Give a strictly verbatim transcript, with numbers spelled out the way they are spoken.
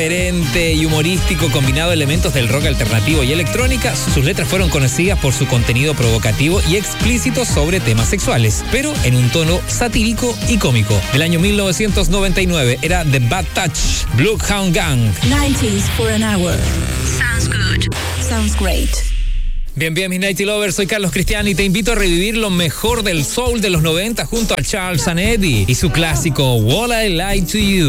irreverente y humorístico, combinado elementos del rock alternativo y electrónica. Sus letras fueron conocidas por su contenido provocativo y explícito sobre temas sexuales, pero en un tono satírico y cómico. Del año mil novecientos noventa y nueve era The Bad Touch, Bloodhound Gang. nineties for an hour. Sounds good. Sounds great. Bien, bien, mis Nighty Lovers, soy Carlos Cristian y te invito a revivir lo mejor del soul de los noventa junto a Charles and Eddie y su clásico What I Lie to You.